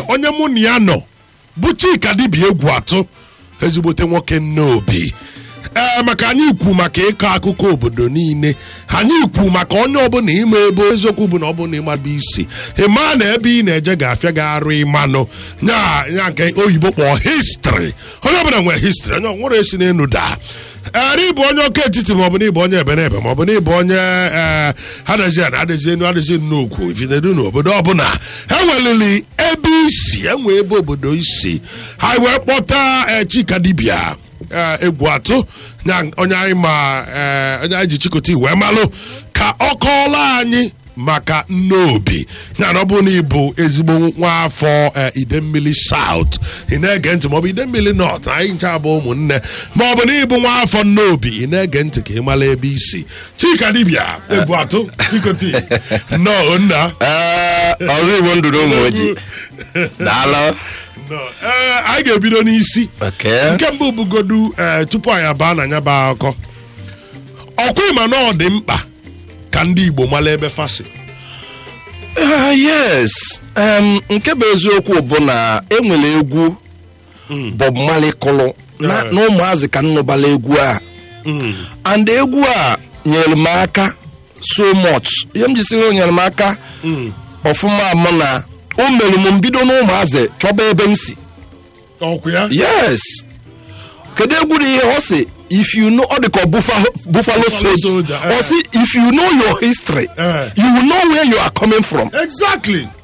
onye mụ na ya nọ bụ Chika Dibia Egwuatu ezigbote nwoke Nnobi maka anyị ikwu maka ịkọ akụkọ obodo niile anyị ikwu maka onye ọbụla ime ebe eziokwu bụ na ọ bụ na ịmaba isi ịma na ebe ị na-eje ga-afịa gị arụ ịmanụ ya nke oyibo kpọọ histrị onye ọbụla nwere histrị onye nwere esi n'elu daa ịbụ onye oke etiti maọbụ na ịbụ onye ebenebe maọbụ na ịbụ onye adịzi nnukwu ifinedu n'obodo ọbụla enwelili ebe isi enwe ebe obodo isi ha wee kpọta Chika Dibia Egwuatu onye anyị ma onye anyị ji chịkọta iwe malụ ka ọ kọọla anyị maka Nnobi ya na ọ bụ na ịbụ ezigbo nwa afọ Idemmili South ị na-ege ntị maọbụ Idemmili North anyị ncha bụ ụmụnne maọbụ na ịbụ nwa afọ Nnobi ị na-ege ntị ka ị mara ebe isi Chika Dibia Egwuatu chịkọta nna ọzọ Igbo ndụ n'ụmụ ojii daalụ. anyị ga-ebido n'isi nke mbụ bụgodu tupu anyị abaa na nya bụ akụkọ ọkwa ịma na ọ dị mkpa ka ndị Igbo mara ebe fasi. Yes, nke bụ eziokwu bụ na enwere egwu Bob Marley kụrụ na ụmụazị ka nnụbala egwu a and egwu a nyere m aka so much ihe m jisiri o nyere m aka ọfụma mụ na o mere m mbido n'ụmụazị chọba ebe nsi. Yes, kedu egwu dị ihe ọ sị if you know all the buffalo soldier or see if you know your history you will know where you are coming from. Exactly.